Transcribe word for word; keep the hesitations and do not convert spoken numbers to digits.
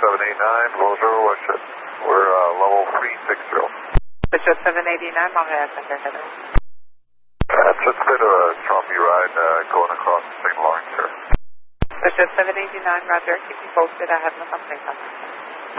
seven eight nine, bonjour, Westjet. We're uh, level three six zero. Westjet seven eighty-nine, Montreal Center, hello. That's just a bit of a choppy ride uh, going across the Saint Lawrence here. Westjet seven eighty-nine, roger, keep me posted, I have no complaints on this.